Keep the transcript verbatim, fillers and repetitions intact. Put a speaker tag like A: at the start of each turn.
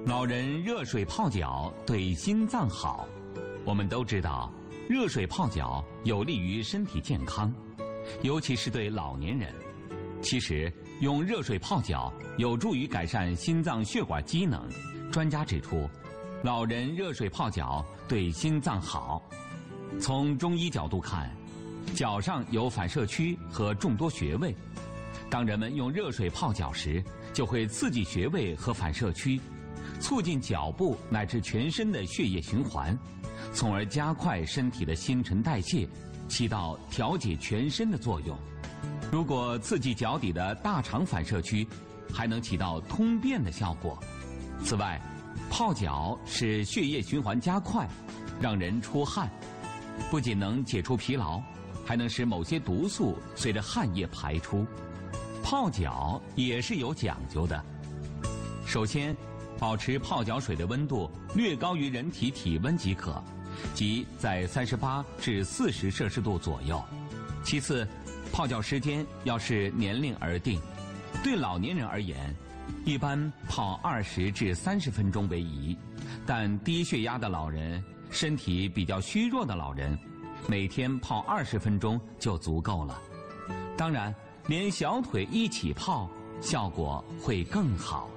A: 老人热水泡脚对心脏好。我们都知道，热水泡脚有利于身体健康，尤其是对老年人。其实，用热水泡脚有助于改善心脏血管机能。专家指出，老人热水泡脚对心脏好。从中医角度看，脚上有反射区和众多穴位，当人们用热水泡脚时，就会刺激穴位和反射区，促进脚部乃至全身的血液循环，从而加快身体的新陈代谢，起到调节全身的作用。如果刺激脚底的大肠反射区，还能起到通便的效果。此外，泡脚使血液循环加快，让人出汗，不仅能解除疲劳，还能使某些毒素随着汗液排出。泡脚也是有讲究的。首先，保持泡脚水的温度略高于人体体温即可，即在三十八至四十摄氏度左右。其次，泡脚时间要视年龄而定，对老年人而言，一般泡二十至三十分钟为宜，但低血压的老人、身体比较虚弱的老人，每天泡二十分钟就足够了。当然，连小腿一起泡，效果会更好。